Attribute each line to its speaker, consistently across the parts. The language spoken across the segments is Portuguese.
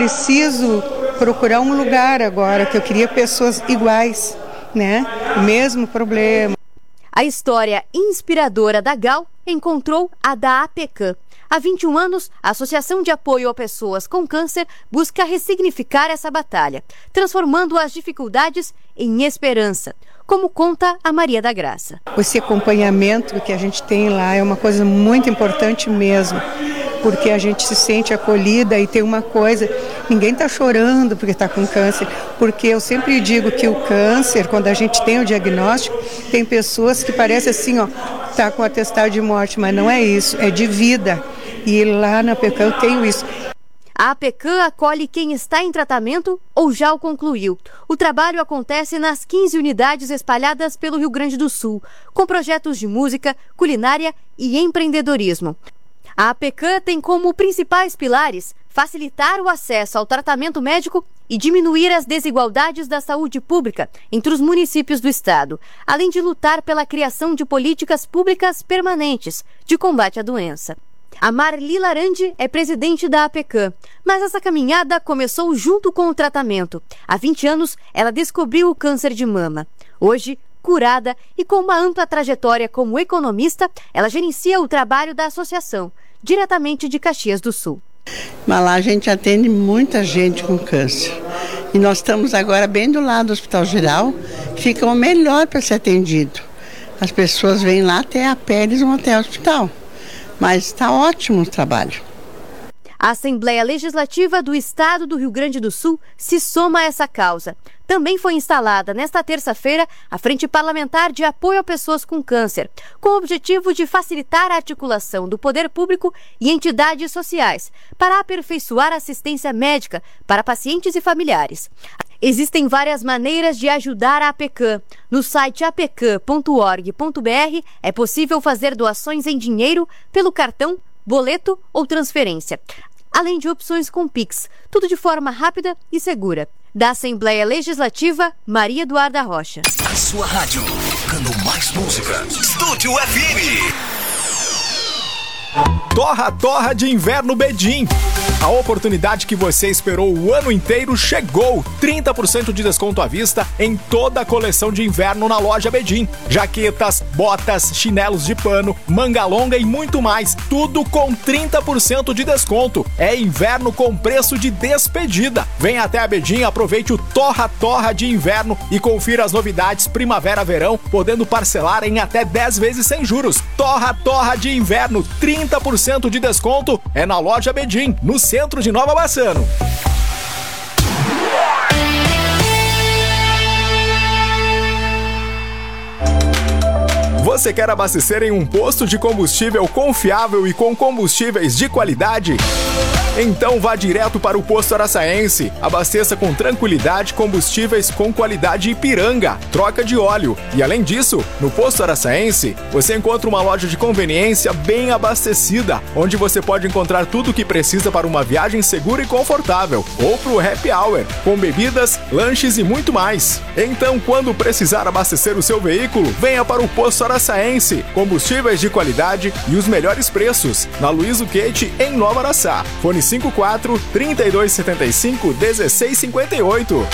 Speaker 1: preciso procurar um lugar agora, que eu queria pessoas iguais, né? O mesmo problema.
Speaker 2: A história inspiradora da Gal encontrou a da APECAM. Há 21 anos, a Associação de Apoio a Pessoas com Câncer busca ressignificar essa batalha, transformando as dificuldades em esperança, como conta a Maria da Graça.
Speaker 1: Esse acompanhamento que a gente tem lá é uma coisa muito importante mesmo, porque a gente se sente acolhida e tem uma coisa, ninguém está chorando porque está com câncer, porque eu sempre digo que o câncer, quando a gente tem o diagnóstico, tem pessoas que parecem assim, tá com atestado de morte, mas não é isso, é de vida. E lá na APECAM eu tenho isso.
Speaker 2: A APECAM acolhe quem está em tratamento ou já o concluiu. O trabalho acontece nas 15 unidades espalhadas pelo Rio Grande do Sul, com projetos de música, culinária e empreendedorismo. A APECAM tem como principais pilares facilitar o acesso ao tratamento médico e diminuir as desigualdades da saúde pública entre os municípios do estado, além de lutar pela criação de políticas públicas permanentes de combate à doença. A Marli Larandi é presidente da APECAM, mas essa caminhada começou junto com o tratamento. Há 20 anos, ela descobriu o câncer de mama. Hoje, curada e com uma ampla trajetória como economista, ela gerencia o trabalho da associação, diretamente de Caxias do Sul.
Speaker 3: Mas lá a gente atende muita gente com câncer. E nós estamos agora bem do lado do Hospital Geral, que fica o melhor para ser atendido. As pessoas vêm lá até a pé, eles vão até o hospital. Mas está ótimo o trabalho.
Speaker 2: A Assembleia Legislativa do Estado do Rio Grande do Sul se soma a essa causa. Também foi instalada nesta terça-feira a Frente Parlamentar de Apoio a Pessoas com Câncer, com o objetivo de facilitar a articulação do poder público e entidades sociais para aperfeiçoar a assistência médica para pacientes e familiares. Existem várias maneiras de ajudar a APECAM. No site apecam.org.br é possível fazer doações em dinheiro pelo cartão, boleto ou transferência, além de opções com Pix, tudo de forma rápida e segura. Da Assembleia Legislativa, Maria Eduarda Rocha.
Speaker 4: A sua rádio, tocando mais música. Estúdio FM.
Speaker 5: Torra de Inverno Bedim. A oportunidade que você esperou o ano inteiro chegou. 30% de desconto à vista em toda a coleção de inverno na loja Bedim. Jaquetas, botas, chinelos de pano, manga longa e muito mais. Tudo com 30% de desconto. É inverno com preço de despedida. Vem até a Bedim, aproveite o Torra de Inverno e confira as novidades primavera-verão, podendo parcelar em até 10 vezes sem juros. Torra de Inverno, 30% de desconto é na loja Bedim, no centro de Nova Bassano. Você quer abastecer em um posto de combustível confiável e com combustíveis de qualidade? Então vá direto para o Posto Araçaense. Abasteça com tranquilidade combustíveis com qualidade Ipiranga, troca de óleo. E além disso, no Posto Araçaense, você encontra uma loja de conveniência bem abastecida, onde você pode encontrar tudo o que precisa para uma viagem segura e confortável, ou para o happy hour, com bebidas, lanches e muito mais. Então, quando precisar abastecer o seu veículo, venha para o Posto Araçaense. Combustíveis de qualidade e os melhores preços. Na Luiz Uquete, em Nova Araçá. Fone 54-3275-1658.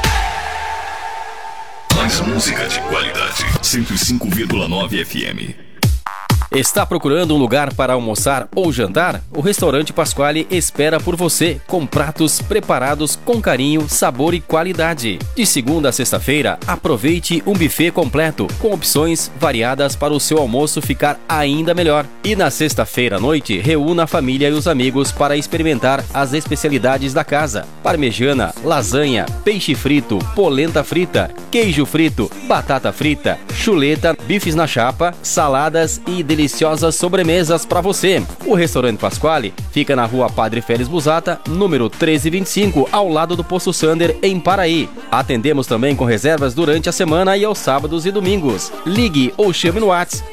Speaker 4: Mais música de qualidade. 105,9 FM.
Speaker 6: Está procurando um lugar para almoçar ou jantar? O Restaurante Pasquale espera por você, com pratos preparados com carinho, sabor e qualidade. De segunda a sexta-feira, aproveite um buffet completo, com opções variadas para o seu almoço ficar ainda melhor. E na sexta-feira à noite, reúna a família e os amigos para experimentar as especialidades da casa: parmegiana, lasanha, peixe frito, polenta frita, queijo frito, batata frita, chuleta, bifes na chapa, saladas e deliciosas sobremesas para você. O Restaurante Pasquale fica na Rua Padre Félix Busata, número 1325, ao lado do Posto Sander, em Paraí. Atendemos também com reservas durante a semana e aos sábados e domingos. Ligue ou chame no WhatsApp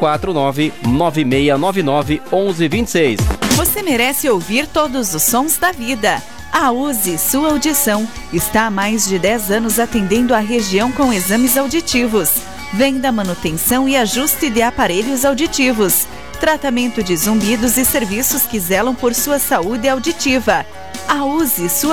Speaker 6: 549-9699-1126.
Speaker 7: Você merece ouvir todos os sons da vida. A USE Sua Audição está há mais de 10 anos atendendo a região com exames auditivos, venda, manutenção e ajuste de aparelhos auditivos, tratamento de zumbidos e serviços que zelam por sua saúde auditiva. A USE Sua